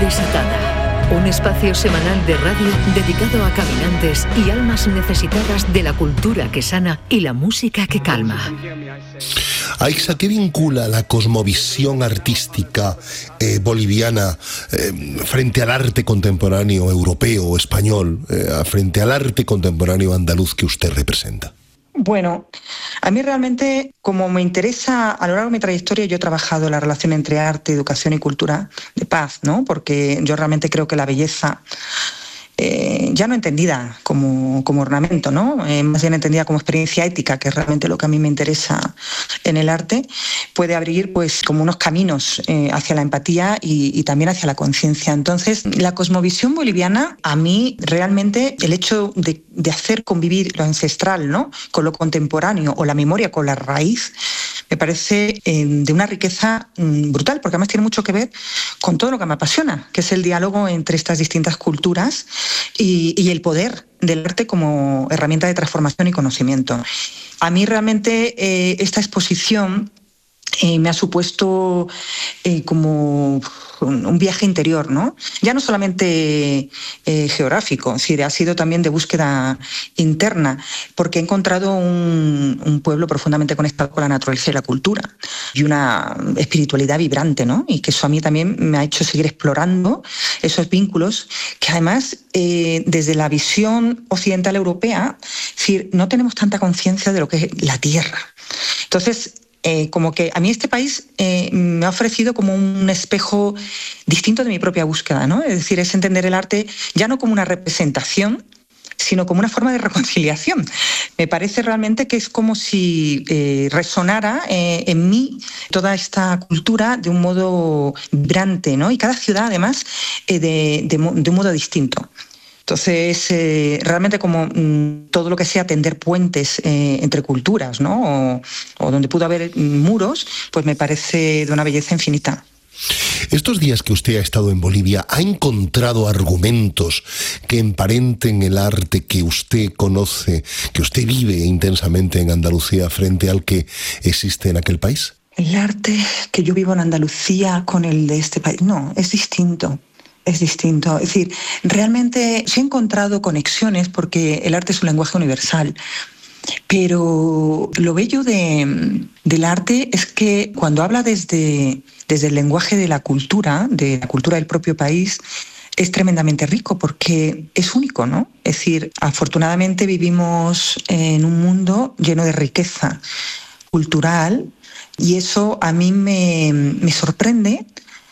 Revisitada, un espacio semanal de radio dedicado a caminantes y almas necesitadas de la cultura que sana y la música que calma. Aixa, ¿qué vincula la cosmovisión artística boliviana frente al arte contemporáneo europeo o español, frente al arte contemporáneo andaluz que usted representa? Bueno, a mí realmente, como me interesa, a lo largo de mi trayectoria yo he trabajado en la relación entre arte, educación y cultura de paz, ¿no? Porque yo realmente creo que la belleza, ya no entendida como ornamento, ¿no? Más bien entendida como experiencia ética, que es realmente lo que a mí me interesa en el arte, puede abrir pues como unos caminos hacia la empatía y también hacia la conciencia. Entonces, la cosmovisión boliviana, a mí realmente el hecho de hacer convivir lo ancestral, ¿no?, con lo contemporáneo, o la memoria con la raíz, me parece de una riqueza brutal, porque además tiene mucho que ver con todo lo que me apasiona, que es el diálogo entre estas distintas culturas y el poder del arte como herramienta de transformación y conocimiento. A mí realmente esta exposición me ha supuesto como un viaje interior, ¿no? Ya no solamente geográfico, sino ha sido también de búsqueda interna, porque he encontrado un pueblo profundamente conectado con la naturaleza y la cultura, y una espiritualidad vibrante, ¿no? Y que eso a mí también me ha hecho seguir explorando esos vínculos que además, desde la visión occidental europea, es decir, no tenemos tanta conciencia de lo que es la tierra. Entonces, como que a mí este país me ha ofrecido como un espejo distinto de mi propia búsqueda, ¿no? Es decir, es entender el arte ya no como una representación, sino como una forma de reconciliación. Me parece realmente que es como si resonara en mí toda esta cultura de un modo vibrante, ¿no? Y cada ciudad, además, de un modo distinto. Entonces, realmente como todo lo que sea tender puentes entre culturas, ¿no? O donde pudo haber muros, pues me parece de una belleza infinita. Estos días que usted ha estado en Bolivia, ¿ha encontrado argumentos que emparenten el arte que usted conoce, que usted vive intensamente en Andalucía frente al que existe en aquel país? El arte que yo vivo en Andalucía con el de este país, no, es distinto. Es distinto. Es decir, realmente sí he encontrado conexiones porque el arte es un lenguaje universal. Pero lo bello del arte es que cuando habla desde el lenguaje de la cultura del propio país, es tremendamente rico porque es único, ¿no? Es decir, afortunadamente vivimos en un mundo lleno de riqueza cultural y eso a mí me sorprende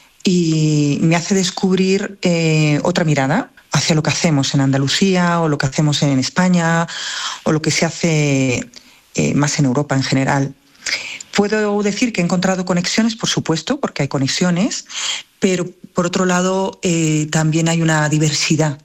y me hace descubrir otra mirada hacia lo que hacemos en Andalucía o lo que hacemos en España o lo que se hace más en Europa en general. Puedo decir que he encontrado conexiones, por supuesto, porque hay conexiones, pero por otro lado también hay una diversidad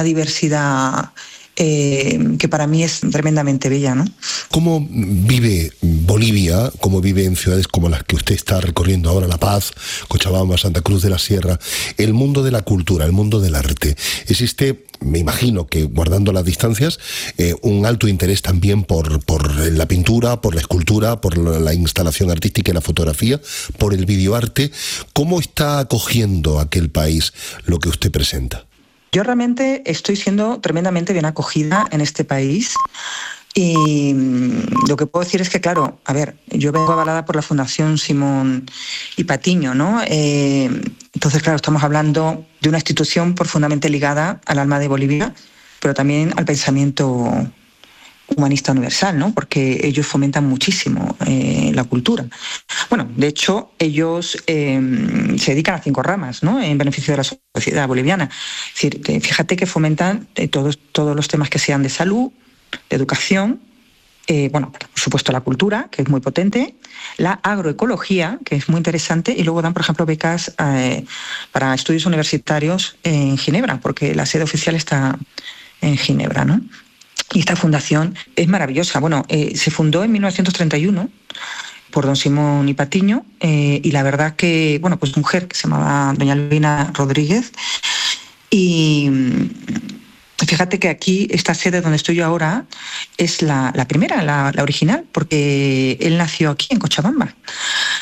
que para mí es tremendamente bella, ¿no? ¿Cómo vive Bolivia, cómo vive en ciudades como las que usted está recorriendo ahora, La Paz, Cochabamba, Santa Cruz de la Sierra, el mundo de la cultura, el mundo del arte? ¿Existe, me imagino que guardando las distancias, un alto interés también por la pintura, por la escultura, por la instalación artística y la fotografía, por el videoarte? ¿Cómo está acogiendo aquel país lo que usted presenta? Yo realmente estoy siendo tremendamente bien acogida en este país y lo que puedo decir es que, claro, a ver, yo vengo avalada por la Fundación Simón y Patiño, ¿no? Entonces, claro, estamos hablando de una institución profundamente ligada al alma de Bolivia, pero también al pensamiento humanista universal, ¿no? Porque ellos fomentan muchísimo la cultura. Bueno, de hecho, ellos se dedican a 5 ramas, ¿no?, en beneficio de la sociedad boliviana. Es decir, fíjate que fomentan todos los temas que sean de salud, de educación, bueno, por supuesto la cultura, que es muy potente, la agroecología, que es muy interesante, y luego dan, por ejemplo, becas para estudios universitarios en Ginebra, porque la sede oficial está en Ginebra, ¿no? Y esta fundación es maravillosa. Bueno, se fundó en 1931 por don Simón y Patiño y la verdad que, bueno, pues mujer que se llamaba doña Luina Rodríguez y fíjate que aquí, esta sede donde estoy yo ahora, es la primera, la original, porque él nació aquí en Cochabamba.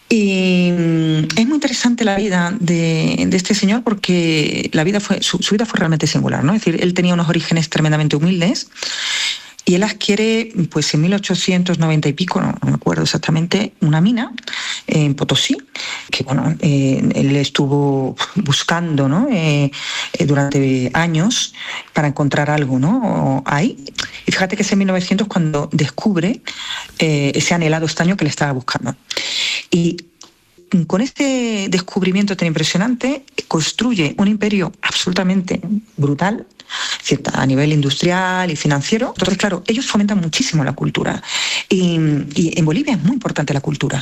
Y es muy interesante la vida de este señor porque su vida fue realmente singular, ¿no? Es decir, él tenía unos orígenes tremendamente humildes y él adquiere, pues en 1890 y pico, no me acuerdo exactamente, una mina en Potosí, que bueno, él estuvo buscando, ¿no? Durante años para encontrar algo, ¿no? Ahí. Y fíjate que es en 1900 cuando descubre ese anhelado estaño que le estaba buscando. Y con este descubrimiento tan impresionante construye un imperio absolutamente brutal, a nivel industrial y financiero. Entonces, claro, ellos fomentan muchísimo la cultura y en Bolivia es muy importante la cultura.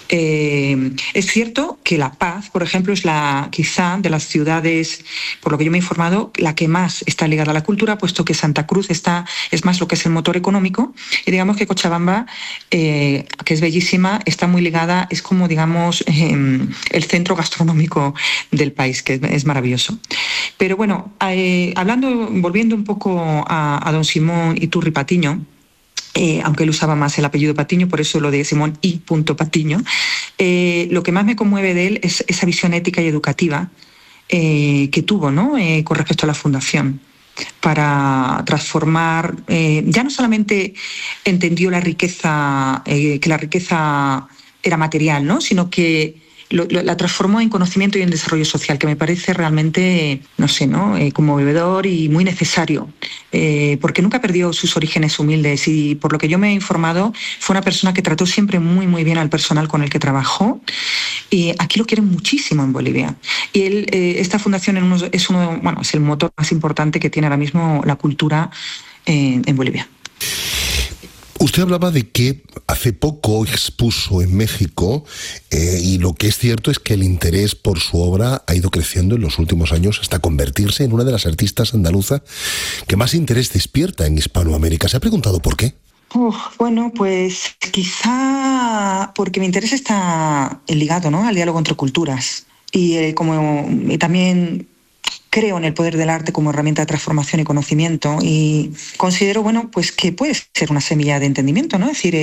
Es cierto que La Paz, por ejemplo, es quizá de las ciudades, por lo que yo me he informado, la que más está ligada a la cultura, puesto que Santa Cruz es más lo que es el motor económico, y digamos que Cochabamba, que es bellísima, está muy ligada, es como, digamos, el centro gastronómico del país, que es maravilloso. Pero bueno, volviendo un poco a don Simón Iturri Patiño, aunque él usaba más el apellido Patiño, por eso lo de Simón I. Patiño, lo que más me conmueve de él es esa visión ética y educativa que tuvo, ¿no? Con respecto a la fundación, para transformar, ya no solamente entendió la riqueza, que la riqueza era material, ¿no? Sino que la transformó en conocimiento y en desarrollo social, que me parece realmente, no sé, ¿no? Conmovedor y muy necesario, porque nunca perdió sus orígenes humildes y por lo que yo me he informado fue una persona que trató siempre muy muy bien al personal con el que trabajó y aquí lo quieren muchísimo en Bolivia. Y esta fundación es el motor más importante que tiene ahora mismo la cultura en Bolivia. Usted hablaba de que hace poco expuso en México y lo que es cierto es que el interés por su obra ha ido creciendo en los últimos años hasta convertirse en una de las artistas andaluzas que más interés despierta en Hispanoamérica. ¿Se ha preguntado por qué? Bueno, pues quizá porque mi interés está ligado, ¿no? Al diálogo entre culturas y también creo en el poder del arte como herramienta de transformación y conocimiento y considero, bueno, pues que puede ser una semilla de entendimiento, ¿no? Es decir,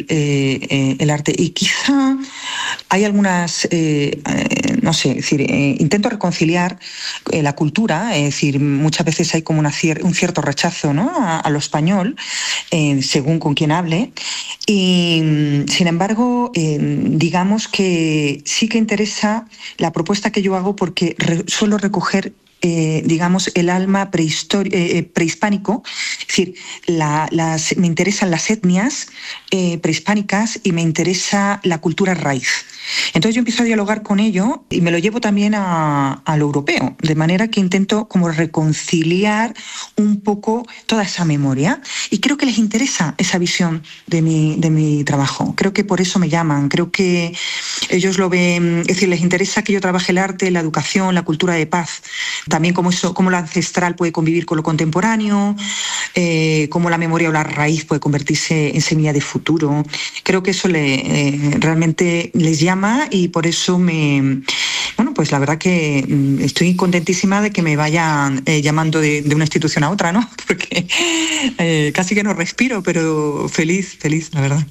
el arte. Y quizá hay algunas, no sé, es decir, intento reconciliar la cultura, es decir, muchas veces hay como un cierto rechazo, ¿no? a lo español, según con quien hable. Y, sin embargo, digamos que sí que interesa la propuesta que yo hago porque suelo recoger digamos, el alma prehispánico, es decir, me interesan las etnias prehispánicas y me interesa la cultura raíz. Entonces yo empiezo a dialogar con ello y me lo llevo también a lo europeo, de manera que intento como reconciliar un poco toda esa memoria y creo que les interesa esa visión de mi trabajo. Creo que por eso me llaman, creo que ellos lo ven, es decir, les interesa que yo trabaje el arte, la educación, la cultura de paz, también cómo lo ancestral puede convivir con lo contemporáneo, cómo la memoria o la raíz puede convertirse en semilla de futuro. Creo que eso realmente les llama y por eso bueno, pues la verdad que estoy contentísima de que me vayan llamando de una institución a otra, ¿no? Porque casi que no respiro, pero feliz, la verdad.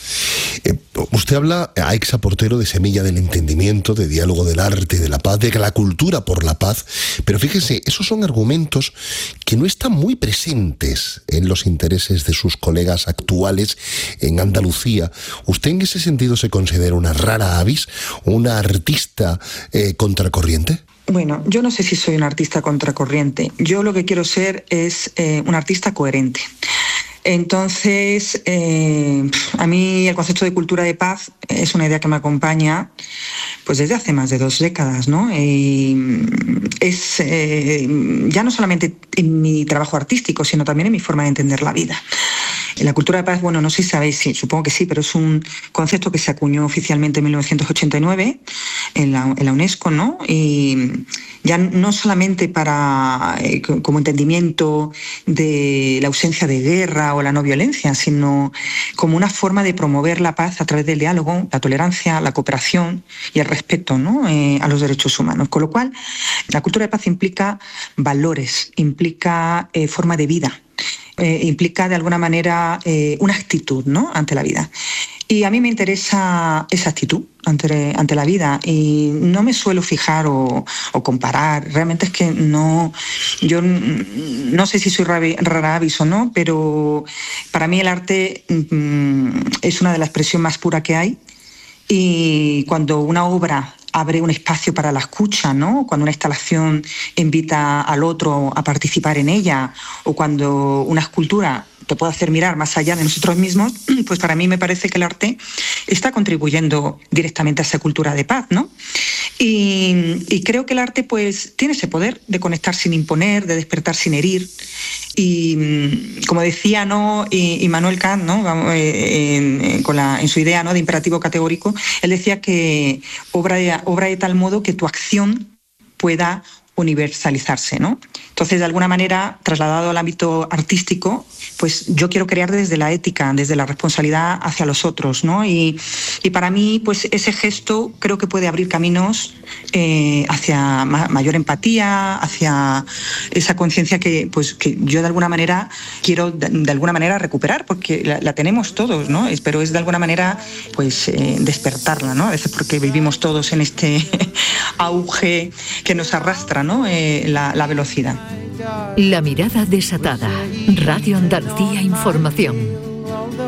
Usted habla a exaportero de semilla del entendimiento, de diálogo del arte, de la paz, de la cultura por la paz, pero fíjese, esos son argumentos que no están muy presentes en los intereses de sus colegas actuales en Andalucía. ¿Usted en ese sentido se considera una rara avis, una artista contracorriente? Bueno, yo no sé si soy un artista contracorriente. Yo lo que quiero ser es un artista coherente. Entonces, a mí el concepto de cultura de paz es una idea que me acompaña pues desde hace más de 2 décadas, ¿no? Es ya no solamente en mi trabajo artístico, sino también en mi forma de entender la vida. La cultura de paz, bueno, no sé si sabéis, sí, supongo que sí, pero es un concepto que se acuñó oficialmente en 1989 en la UNESCO, ¿no? Y ya no solamente como entendimiento de la ausencia de guerra o la no violencia, sino como una forma de promover la paz a través del diálogo, la tolerancia, la cooperación y el respeto, ¿no? A los derechos humanos. Con lo cual, la cultura de paz implica valores, implica forma de vida. Implica de alguna manera una actitud, ¿no? ante la vida. Y a mí me interesa esa actitud ante la vida y no me suelo fijar o comparar. Realmente es que yo no sé si soy rara avis o no, pero para mí el arte es una de las expresiones más puras que hay. Y cuando una obra abre un espacio para la escucha, ¿no? Cuando una instalación invita al otro a participar en ella, o cuando una escultura te puede hacer mirar más allá de nosotros mismos, pues para mí me parece que el arte está contribuyendo directamente a esa cultura de paz, ¿no? Y creo que el arte pues tiene ese poder de conectar sin imponer, de despertar sin herir. Y como decía, ¿no? Immanuel Kant, ¿no? En su idea, ¿no? De imperativo categórico, él decía que obra de tal modo que tu acción pueda universalizarse, ¿no? Entonces, de alguna manera, trasladado al ámbito artístico, pues yo quiero crear desde la ética, desde la responsabilidad hacia los otros, ¿no? Y para mí, pues ese gesto creo que puede abrir caminos hacia mayor empatía, hacia esa conciencia que yo de alguna manera quiero de alguna manera recuperar, porque la tenemos todos, ¿no? Pero es de alguna manera pues despertarla, ¿no? A veces porque vivimos todos en este auge que nos arrastra, ¿no? La velocidad. La mirada desatada. Radio Andalucía Información.